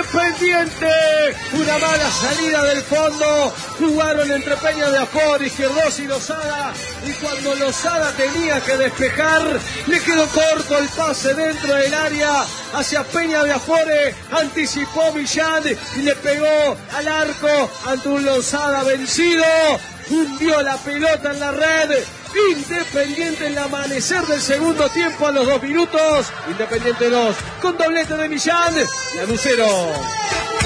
Independiente. Una mala salida del fondo. Jugaron entre Peña de Afor, Izquierdos y Lozada. Y cuando Lozada tenía que despejar, le quedó corto el pase dentro del área hacia Peña de Afore. Anticipó Millán y le pegó al arco ante un Lozada vencido. Hundió la pelota en la red. Independiente en el amanecer del segundo tiempo a los 2 minutos. Independiente 2 con doblete de Millán. Lanús 0.